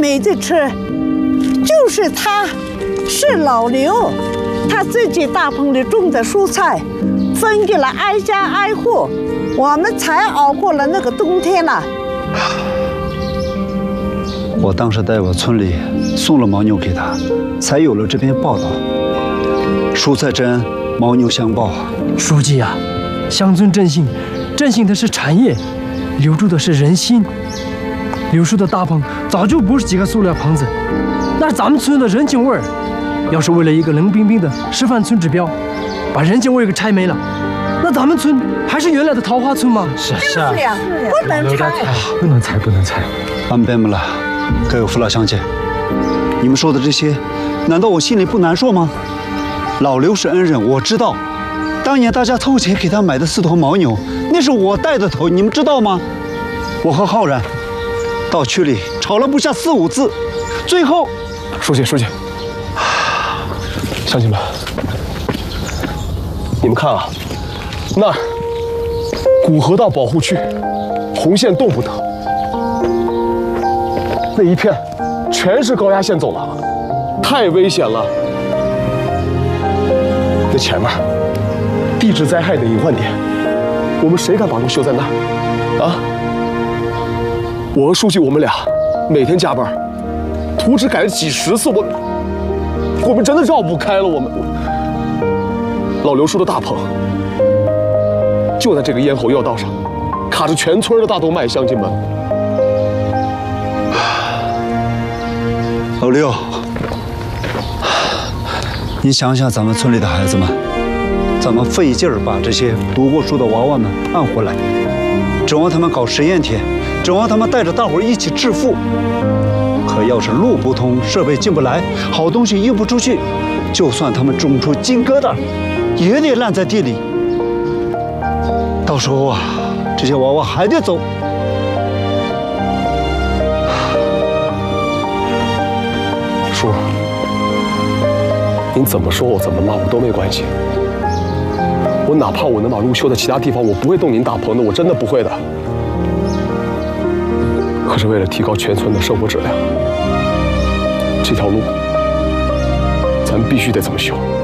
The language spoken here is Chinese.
没得吃。就是他，是老刘，他自己大棚里种的蔬菜，分给了挨家挨户，我们才熬过了那个冬天呢。 我当时带我村里送了牦牛给他，才有了这篇报道。蔬菜真，牦牛相报。 书记啊，乡村振兴，振兴的是产业，留住的是人心。柳树的大棚早就不是几个塑料棚子，那是咱们村的人情味儿。要是为了一个冷冰冰的示范村指标，把人情味儿给拆没了，那咱们村还是原来的桃花村吗？ 是啊，不能拆， 不能拆，不能拆。 俺们别么了，各位父老乡亲，你们说的这些，难道我心里不难受吗？老刘是恩人，我知道。当年大家凑钱给他买的4头牦牛，那是我带的头，你们知道吗？我和浩然到区里吵了不下4、5次，最后， 书记，乡亲们，你们看啊，那儿古河道保护区，红线动不得，那一片全是高压线走廊，太危险了。那前面地质灾害的隐患点，我们谁敢把路修在那儿啊？我和书记我们俩每天加班，图纸改了几10次，我们真的绕不开了。我们老刘说的大棚就在这个咽喉要道上，卡着全村的大动脉，乡亲们。 老刘，你想想咱们村里的孩子们，咱们费劲儿把这些读过书的娃娃们按回来，指望他们搞实验田，指望他们带着大伙儿一起致富。可要是路不通，设备进不来，好东西运不出去，就算他们种出金疙瘩，也得烂在地里。到时候啊，这些娃娃还得走。 叔，您怎么说我怎么骂我都没关系。我哪怕我能把路修在其他地方，我不会动您大棚的，我真的不会的。可是为了提高全村的生活质量，这条路咱必须得这么修。